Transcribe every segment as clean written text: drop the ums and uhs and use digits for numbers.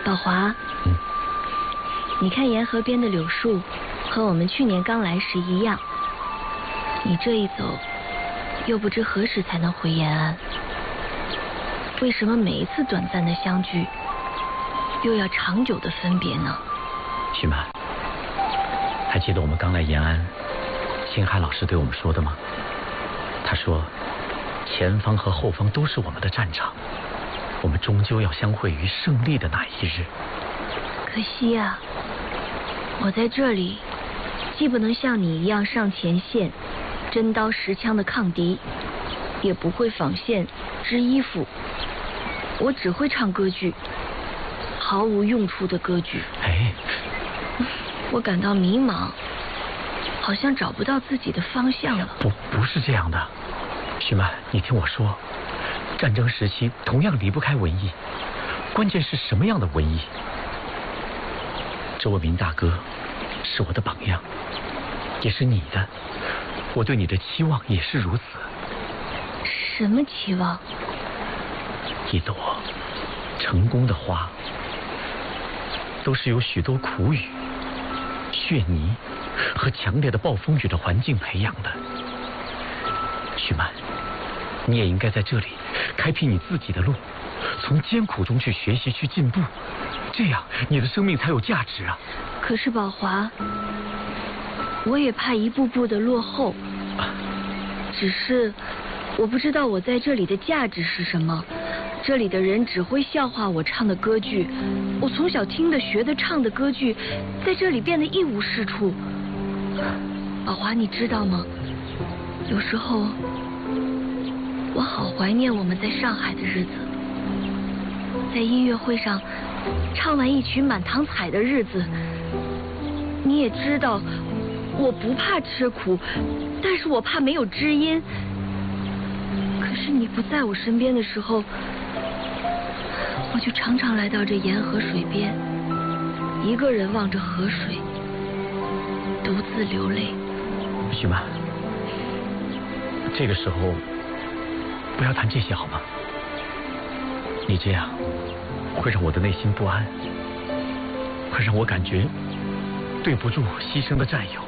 宝华，你看沿河边的柳树，和我们去年刚来时一样。你这一走，又不知何时才能回延安。为什么每一次短暂的相聚，又要长久的分别呢？ 徐曼，还记得我们刚来延安，星海老师对我们说的吗？他说，前方和后方都是我们的战场，我们终究要相会于胜利的那一日。 可惜啊，我在这里，既不能像你一样上前线，真刀实枪的抗敌，也不会纺线、织衣服，我只会唱歌剧，毫无用处的歌剧。 哎， 我感到迷茫，好像找不到自己的方向了。 不是这样的，徐曼，你听我说，战争时期同样离不开文艺，关键是什么样的文艺？这位明大哥是我的榜样，也是你的，我对你的期望也是如此。 什么期望？ 一朵成功的花，都是由许多苦雨、血泥和强烈的暴风雨的环境培养的。徐曼，你也应该在这里开辟你自己的路，从艰苦中去学习、去进步，这样你的生命才有价值啊！ 可是宝华，我也怕一步步的落后。只是我不知道我在这里的价值是什么。这里的人只会笑话我唱的歌剧，我从小听的、学的、唱的歌剧，在这里变得一无是处。宝华，你知道吗？有时候我好怀念我们在上海的日子，在音乐会上唱完一曲满堂彩的日子。你也知道，我不怕吃苦，但是我怕没有知音。可是你不在我身边的时候，我就常常来到这沿河水边，一个人望着河水，独自流泪。 徐曼，这个时候不要谈这些好吗？你这样会让我的内心不安，会让我感觉对不住牺牲的战友。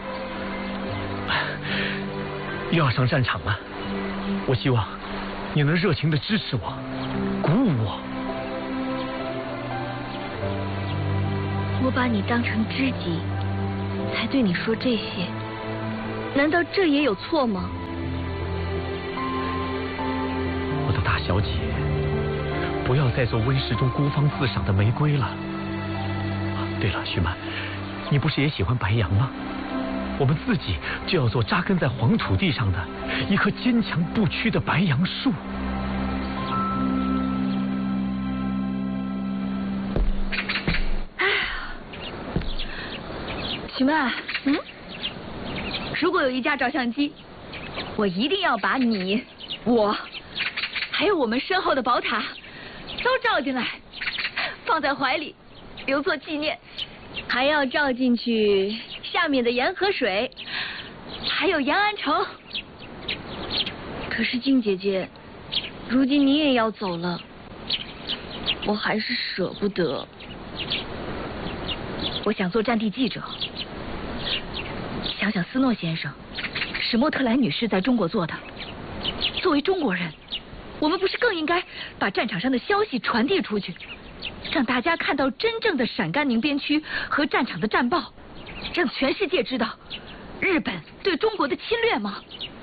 又要上战场了，我希望你能热情地支持我，鼓舞我。 我把你当成知己，才对你说这些，难道这也有错吗？ 我的大小姐，不要再做温室中孤芳自赏的玫瑰了。对了，徐曼，你不是也喜欢白杨吗？我们自己就要做扎根在黄土地上的一棵坚强不屈的白杨树。 许曼，如果有一架照相机，我一定要把你、我，还有我们身后的宝塔都照进来，放在怀里，留作纪念。 还要照进去下面的沿河水， 还有延安城。 可是静姐姐，如今你也要走了，我还是舍不得。 我想做战地记者。想想斯诺先生、史莫特兰女士在中国做的，作为中国人，我们不是更应该把战场上的消息传递出去，让大家看到真正的陕甘宁边区和战场的战报，让全世界知道日本对中国的侵略吗？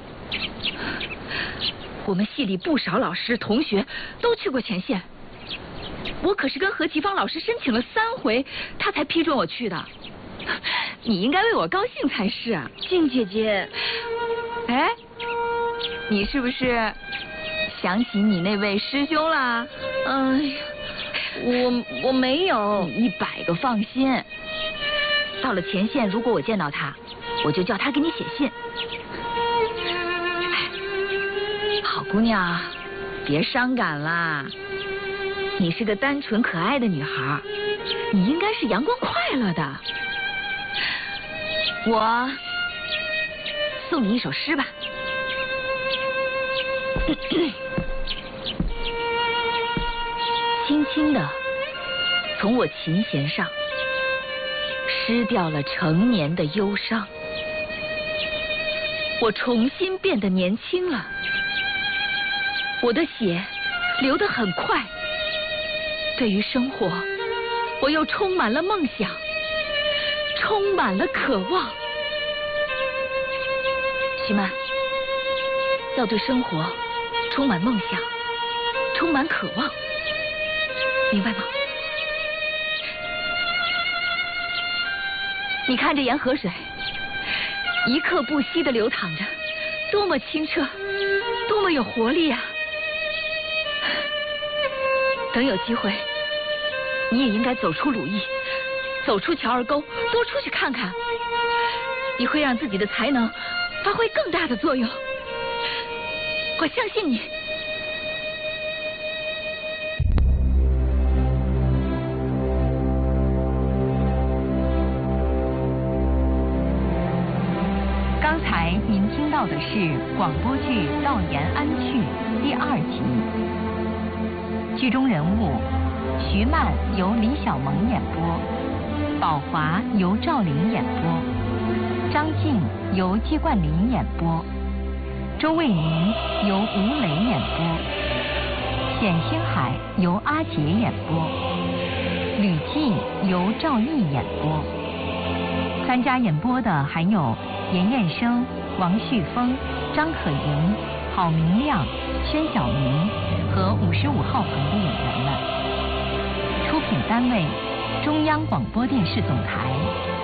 我们系里不少老师同学都去过前线，我可是跟何其芳老师申请了3回，他才批准我去的。你应该为我高兴才是啊， 静姐姐。 哎，你是不是想起你那位师兄啦？ 哎呀，我没有。 你100个放心，到了前线，如果我见到他，我就叫他给你写信。哎，好姑娘，别伤感啦。你是个单纯可爱的女孩，你应该是阳光快乐的。我送你一首诗吧。轻轻的从我琴弦上失掉了成年的忧伤。我重新变得年轻了，我的血流得很快。对于生活，我又充满了梦想，充满了渴望。徐曼，要对生活充满梦想，充满渴望，明白吗？你看这沿河水，一刻不息地流淌着，多么清澈，多么有活力啊！等有机会，你也应该走出鲁艺，走出乔儿沟，多出去看看，你会让自己的才能发挥更大的作用。我相信你。 刚才您听到的是广播剧《道延安去》第2集，剧中人物徐曼由李小萌演播，宝华由赵琳演播，张静由季冠霖演播，周卫民由吴磊演播，冼星海由阿杰演播，吕季由赵毅演播。参加演播的还有严彦生、王旭峰、张可盈、郝明亮、宣晓明和55号棚的演员们。出品单位：中央广播电视总台